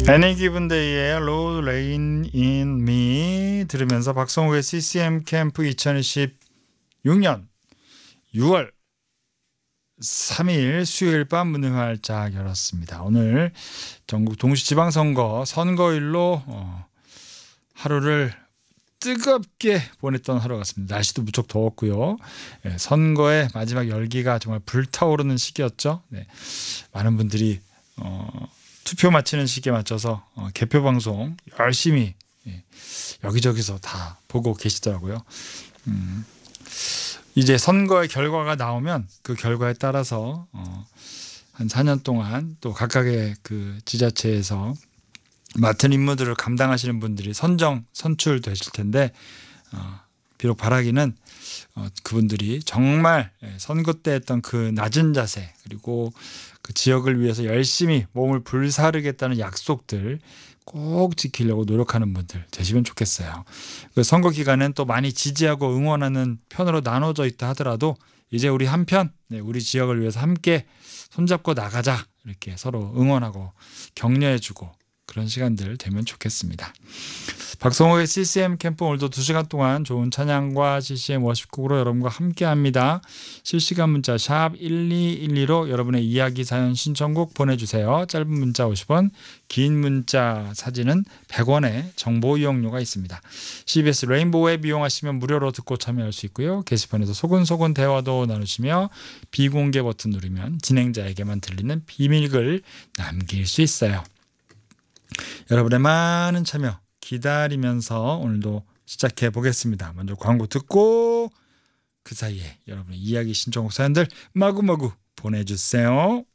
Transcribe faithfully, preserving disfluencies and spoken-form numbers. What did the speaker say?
애니 기분데이의 Lord Rain in Me 들으면서 박성욱의 씨씨엠 캠프 이천이십육 년 유월 삼일 수요일 밤 문을 활짝 열었습니다. 오늘 전국 동시지방선거 선거일로 어, 하루를 뜨겁게 보냈던 하루 같습니다. 날씨도 무척 더웠고요. 네, 선거의 마지막 열기가 정말 불타오르는 시기였죠. 네, 많은 분들이 어, 투표 마치는 시기에 맞춰서 어, 개표 방송 열심히 예, 여기저기서 다 보고 계시더라고요. 음, 이제 선거의 결과가 나오면 그 결과에 따라서 어, 한 사 년 동안 또 각각의 그 지자체에서 맡은 임무들을 감당하시는 분들이 선정 선출되실 텐데 어, 비록 바라기는 어, 그분들이 정말 선거 때 했던 그 낮은 자세 그리고 그 지역을 위해서 열심히 몸을 불사르겠다는 약속들 꼭 지키려고 노력하는 분들 되시면 좋겠어요. 그 선거 기간은 또 많이 지지하고 응원하는 편으로 나눠져 있다 하더라도 이제 우리 한편 네, 우리 지역을 위해서 함께 손잡고 나가자 이렇게 서로 응원하고 격려해주고 그런 시간들 되면 좋겠습니다. 박성호의 씨씨엠 캠프 오늘도 두 시간 동안 좋은 찬양과 씨씨엠 워십곡으로 여러분과 함께합니다. 실시간 문자 샵 일이일이로 여러분의 이야기 사연 신청곡 보내주세요. 짧은 문자 오십 원, 긴 문자 사진은 백 원의 정보 이용료가 있습니다. 씨비에스 레인보우 앱 이용하시면 무료로 듣고 참여할 수 있고요. 게시판에서 소근소근 대화도 나누시며 비공개 버튼 누르면 진행자에게만 들리는 비밀글 남길 수 있어요. 여러분의 많은 참여 기다리면서 오늘도 시작해 보겠습니다. 먼저 광고 듣고 그 사이에 여러분의 이야기 신청곡 사연들 마구마구 보내주세요.